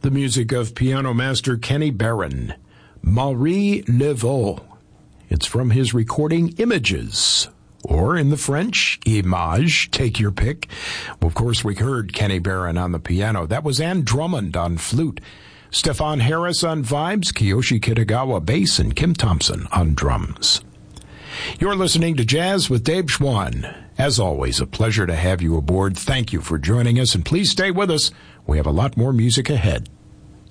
The music of piano master Kenny Barron, Marie Laveau. It's from his recording Images, or in the French, Images, take your pick. Well, of course, we heard Kenny Barron on the piano. That was Ann Drummond on flute, Stefan Harris on vibes, Kiyoshi Kitagawa bass, and Kim Thompson on drums. You're listening to Jazz with Dave Schwann. As always, a pleasure to have you aboard. Thank you for joining us, and please stay with us. We have a lot more music ahead.